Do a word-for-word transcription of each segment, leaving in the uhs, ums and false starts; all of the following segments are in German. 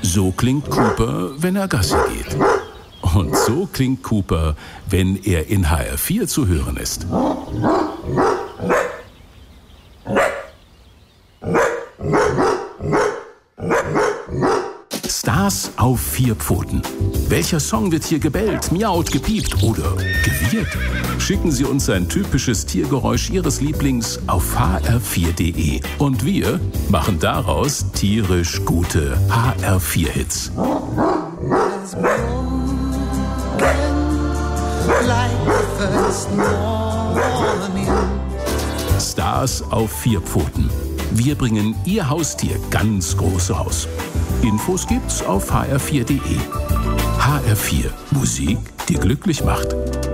So klingt Cooper, wenn er Gassi geht. Und so klingt Cooper, wenn er in H R vier zu hören ist. Stars auf vier Pfoten. Welcher Song wird hier gebellt, miaut, gepiept oder gewirrt? Schicken Sie uns ein typisches Tiergeräusch Ihres Lieblings auf h r vier punkt d e. Und wir machen daraus tierisch gute H R vier Hits. Stars auf vier Pfoten. Wir bringen Ihr Haustier ganz groß raus. Infos gibt's auf h r vier punkt d e. H R vier. Musik, die glücklich macht.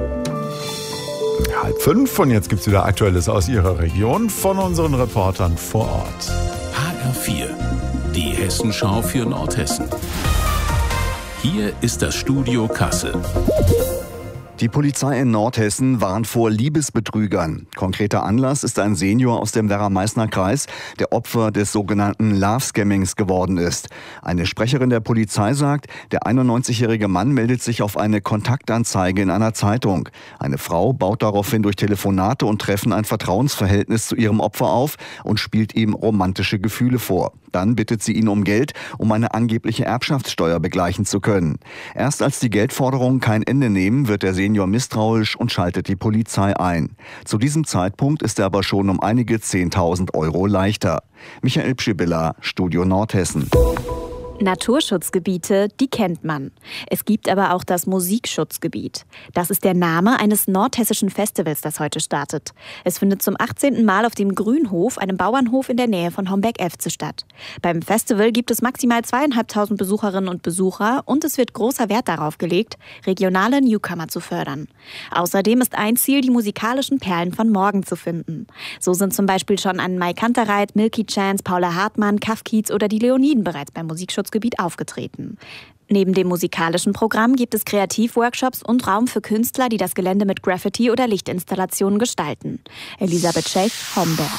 Halb fünf und jetzt gibt's wieder Aktuelles aus Ihrer Region von unseren Reportern vor Ort. H R vier. Die Hessenschau für Nordhessen. Hier ist das Studio Kassel. Die Polizei in Nordhessen warnt vor Liebesbetrügern. Konkreter Anlass ist ein Senior aus dem Werra-Meißner Kreis, der Opfer des sogenannten Love-Scammings geworden ist. Eine Sprecherin der Polizei sagt, der einundneunzigjährige Mann meldet sich auf eine Kontaktanzeige in einer Zeitung. Eine Frau baut daraufhin durch Telefonate und Treffen ein Vertrauensverhältnis zu ihrem Opfer auf und spielt ihm romantische Gefühle vor. Dann bittet sie ihn um Geld, um eine angebliche Erbschaftssteuer begleichen zu können. Erst als die Geldforderungen kein Ende nehmen, wird der Senior misstrauisch und schaltet die Polizei ein. Zu diesem Zeitpunkt ist er aber schon um einige zehntausend Euro leichter. Michael Pschibilla, Studio Nordhessen. Naturschutzgebiete, die kennt man. Es gibt aber auch das Musikschutzgebiet. Das ist der Name eines nordhessischen Festivals, das heute startet. Es findet zum achtzehnten Mal auf dem Grünhof, einem Bauernhof in der Nähe von Homberg-Efze statt. Beim Festival gibt es maximal zweieinhalbtausend Besucherinnen und Besucher und es wird großer Wert darauf gelegt, regionale Newcomer zu fördern. Außerdem ist ein Ziel, die musikalischen Perlen von morgen zu finden. So sind zum Beispiel schon an Mai Kantereit, Milky Chance, Paula Hartmann, Kaff Kiez oder die Leoniden bereits beim Musikschutzgebiet aufgetreten. Neben dem musikalischen Programm gibt es Kreativworkshops und Raum für Künstler, die das Gelände mit Graffiti oder Lichtinstallationen gestalten. Elisabeth Schech, Homberg.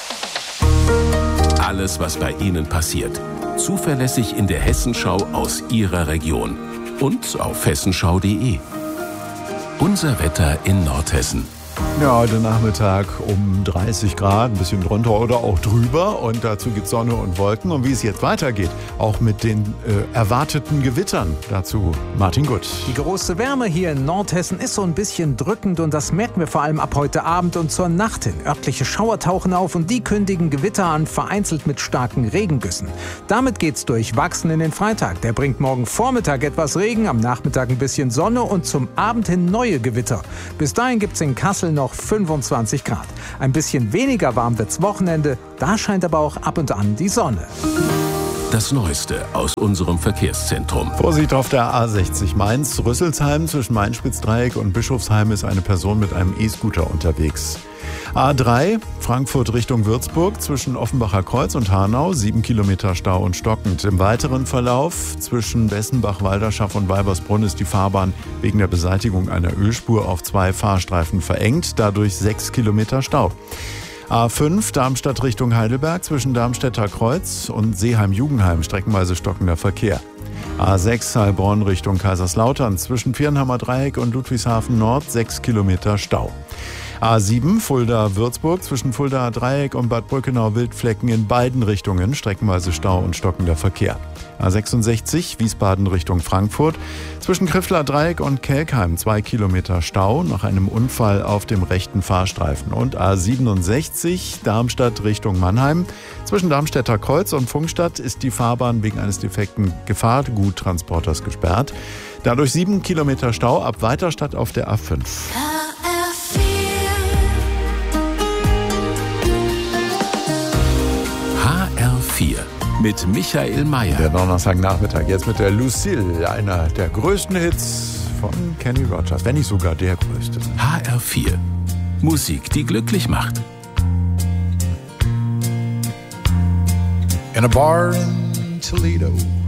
Alles, was bei Ihnen passiert. Zuverlässig in der Hessenschau aus Ihrer Region. Und auf hessenschau punkt d e. Unser Wetter in Nordhessen. Ja, heute Nachmittag um dreißig Grad, ein bisschen drunter oder auch drüber. Und dazu gibt es Sonne und Wolken. Und wie es jetzt weitergeht, auch mit den äh, erwarteten Gewittern. Dazu Martin Gutt. Die große Wärme hier in Nordhessen ist so ein bisschen drückend. Und das merken wir vor allem ab heute Abend und zur Nacht hin. Örtliche Schauer tauchen auf und die kündigen Gewitter an, vereinzelt mit starken Regengüssen. Damit geht's durchwachsen in den Freitag. Der bringt morgen Vormittag etwas Regen, am Nachmittag ein bisschen Sonne und zum Abend hin neue Gewitter. Bis dahin gibt's in Kassel noch fünfundzwanzig Grad. Ein bisschen weniger warm wird's Wochenende, da scheint aber auch ab und an die Sonne. Das Neueste aus unserem Verkehrszentrum. Vorsicht auf der A sechzig Mainz, Rüsselsheim zwischen Main-Spitz-Dreieck und Bischofsheim ist eine Person mit einem E-Scooter unterwegs. A drei, Frankfurt Richtung Würzburg zwischen Offenbacher Kreuz und Hanau, sieben Kilometer Stau und stockend. Im weiteren Verlauf zwischen Wessenbach, Walderschaff und Weibersbrunn ist die Fahrbahn wegen der Beseitigung einer Ölspur auf zwei Fahrstreifen verengt, dadurch sechs Kilometer Stau. A fünf, Darmstadt Richtung Heidelberg zwischen Darmstädter Kreuz und Seeheim-Jugendheim, streckenweise stockender Verkehr. A sechs, Heilbronn Richtung Kaiserslautern zwischen Viernhammer Dreieck und Ludwigshafen Nord, sechs Kilometer Stau. A sieben, Fulda-Würzburg zwischen Fuldaer Dreieck und Bad Brückenau-Wildflecken in beiden Richtungen, streckenweise Stau und stockender Verkehr. A sechsundsechzig, Wiesbaden Richtung Frankfurt zwischen Kriffler Dreieck und Kelkheim, zwei Kilometer Stau nach einem Unfall auf dem rechten Fahrstreifen. Und A siebenundsechzig, Darmstadt Richtung Mannheim zwischen Darmstädter Kreuz und Funkstadt ist die Fahrbahn wegen eines defekten Gefahrguttransporters gesperrt. Dadurch sieben Kilometer Stau ab Weiterstadt auf der A fünf. H R vier mit Michael Mayer. Der Donnerstagnachmittag jetzt mit der Lucille, einer der größten Hits von Kenny Rogers, wenn nicht sogar der größte. H R vier. Musik, die glücklich macht. In a bar in Toledo,